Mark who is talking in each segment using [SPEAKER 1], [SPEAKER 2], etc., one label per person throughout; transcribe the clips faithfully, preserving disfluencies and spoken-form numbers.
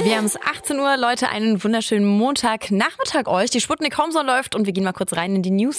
[SPEAKER 1] Wir haben es achtzehn Uhr, Leute, einen wunderschönen Montagnachmittag euch. Die Sputnik Homesong läuft und wir gehen mal kurz rein in die News.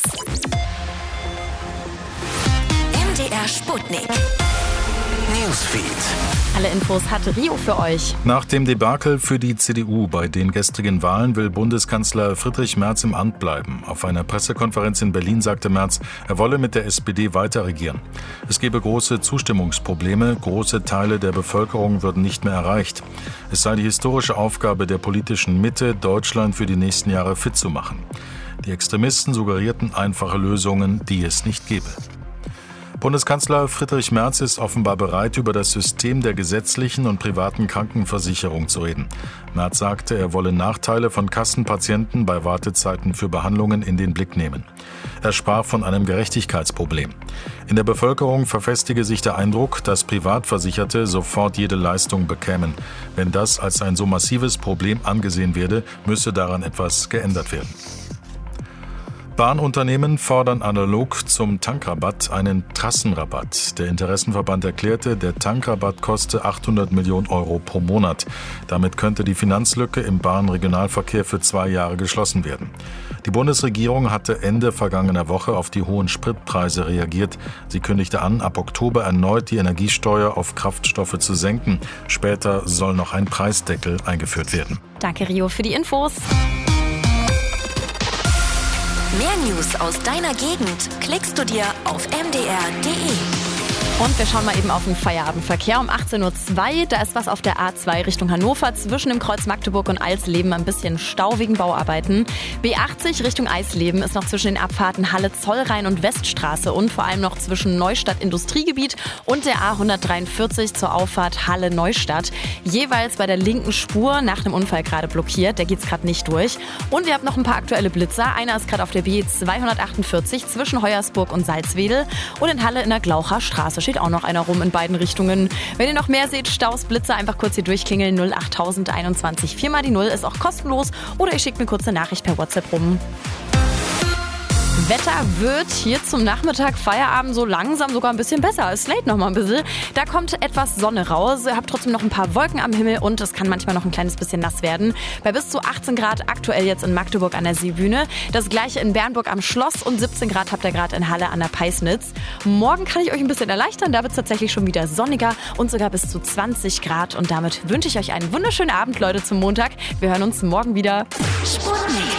[SPEAKER 2] M D R Sputnik Newsfeed.
[SPEAKER 1] Alle Infos hat Rio für euch.
[SPEAKER 3] Nach dem Debakel für die C D U bei den gestrigen Wahlen will Bundeskanzler Friedrich Merz im Amt bleiben. Auf einer Pressekonferenz in Berlin sagte Merz, er wolle mit der S P D weiter regieren. Es gebe große Zustimmungsprobleme, große Teile der Bevölkerung würden nicht mehr erreicht. Es sei die historische Aufgabe der politischen Mitte, Deutschland für die nächsten Jahre fit zu machen. Die Extremisten suggerierten einfache Lösungen, die es nicht gebe. Bundeskanzler Friedrich Merz ist offenbar bereit, über das System der gesetzlichen und privaten Krankenversicherung zu reden. Merz sagte, er wolle Nachteile von Kassenpatienten bei Wartezeiten für Behandlungen in den Blick nehmen. Er sprach von einem Gerechtigkeitsproblem. In der Bevölkerung verfestige sich der Eindruck, dass Privatversicherte sofort jede Leistung bekämen. Wenn das als ein so massives Problem angesehen werde, müsse daran etwas geändert werden. Bahnunternehmen fordern analog zum Tankrabatt einen Trassenrabatt. Der Interessenverband erklärte, der Tankrabatt koste achthundert Millionen Euro pro Monat. Damit könnte die Finanzlücke im Bahnregionalverkehr für zwei Jahre geschlossen werden. Die Bundesregierung hatte Ende vergangener Woche auf die hohen Spritpreise reagiert. Sie kündigte an, ab Oktober erneut die Energiesteuer auf Kraftstoffe zu senken. Später soll noch ein Preisdeckel eingeführt werden.
[SPEAKER 1] Danke, Rio, für die Infos.
[SPEAKER 2] Mehr News aus deiner Gegend klickst du dir auf m d r punkt d e.
[SPEAKER 1] Und wir schauen mal eben auf den Feierabendverkehr um achtzehn Uhr zwei. Da ist was auf der A zwei Richtung Hannover zwischen dem Kreuz Magdeburg und Eisleben ein bisschen Stau wegen Bauarbeiten. B achtzig Richtung Eisleben ist noch zwischen den Abfahrten Halle Zollrhein und Weststraße und vor allem noch zwischen Neustadt Industriegebiet und der A hundertdreiundvierzig zur Auffahrt Halle Neustadt. Jeweils bei der linken Spur nach dem Unfall gerade blockiert. Der geht's gerade nicht durch. Und ihr habt noch ein paar aktuelle Blitzer. Einer ist gerade auf der B zweihundertachtundvierzig zwischen Heuersburg und Salzwedel und in Halle in der Glaucher Straße steht auch noch einer rum in beiden Richtungen. Wenn ihr noch mehr seht, Staus, Blitze, einfach kurz hier durchklingeln. null acht einundzwanzig vier mal die null ist auch kostenlos. Oder ihr schickt mir kurz eine Nachricht per WhatsApp rum. Wetter wird hier zum Nachmittag, Feierabend so langsam sogar ein bisschen besser. Es lädt noch mal ein bisschen. Da kommt etwas Sonne raus. Ihr habt trotzdem noch ein paar Wolken am Himmel und es kann manchmal noch ein kleines bisschen nass werden. Bei bis zu achtzehn Grad aktuell jetzt in Magdeburg an der Seebühne. Das gleiche in Bernburg am Schloss und siebzehn Grad habt ihr gerade in Halle an der Peisnitz. Morgen kann ich euch ein bisschen erleichtern. Da wird es tatsächlich schon wieder sonniger und sogar bis zu zwanzig Grad. Und damit wünsche ich euch einen wunderschönen Abend, Leute, zum Montag. Wir hören uns morgen wieder.
[SPEAKER 2] Sputnik.